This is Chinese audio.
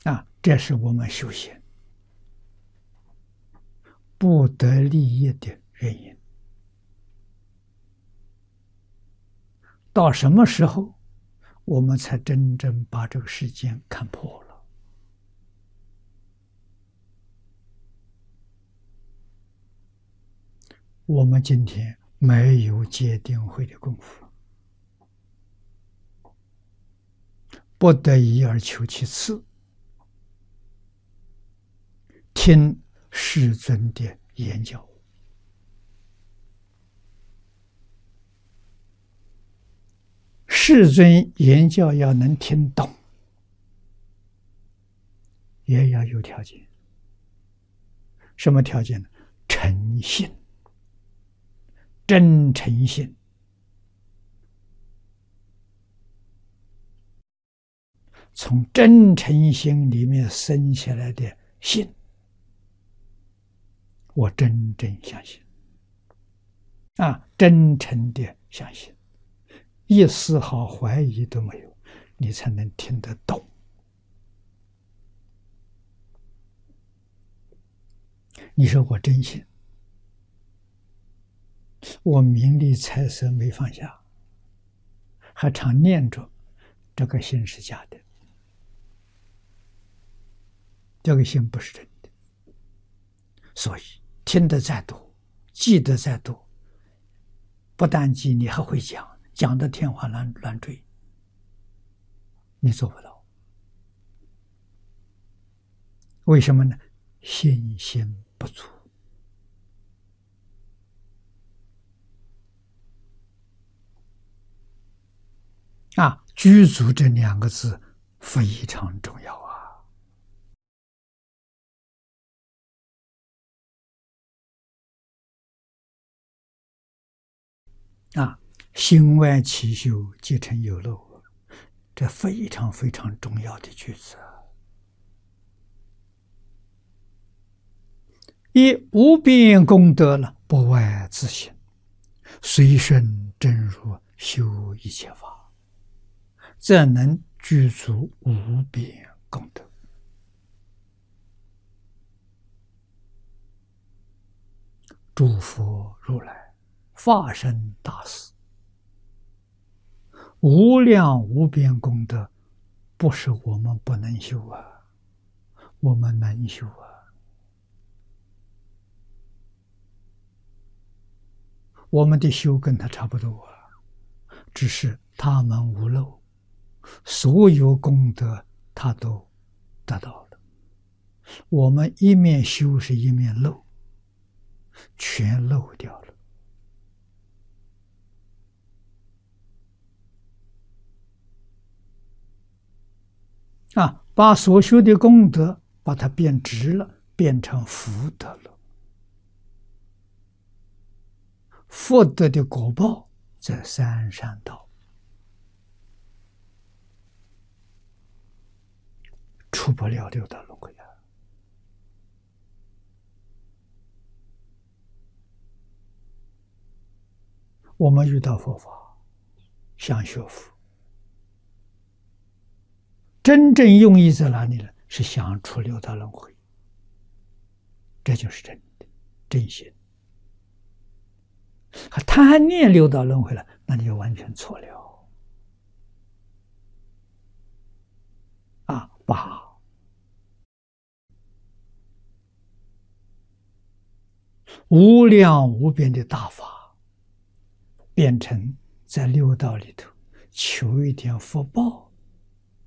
这是我们修行不得利益的原因。到什么时候，我们才真正把这个世间看破了？我们今天没有戒定慧的功夫，不得已而求其次，听世尊的言教。世尊言教要能听懂，也要有条件。什么条件呢？诚信，真诚信。从真诚心里面生下来的信，我真正相信，真诚的相信，一丝毫怀疑都没有，你才能听得懂。你说我真信，我名利财色没放下，还常念着，这个心是假的，这个心不是真的。所以听得再多，记得再多，不但记，你还会讲，讲得天花乱坠，你做不到。为什么呢？信心不足。具足这两个字非常重要心外起修，即成有漏，这非常非常重要的句子。一无边功德了，不外自性，随顺真如修一切法，则能具足无边功德。诸佛如来法身大士，无量无边功德，不是我们不能修我们能修我们的修跟他差不多只是他们无漏，所有功德他都得到了。我们一面修是一面漏，全漏掉了。把所修的功德把它变直了，变成福德了。福德的果报在三善道，出不了六道轮回了。我们遇到佛法，想学佛，真正用意在哪里呢？是想出六道轮回，这就是真的真心。贪念六道轮回了，那你就完全错了。把无量无边的大法变成在六道里头求一点福报，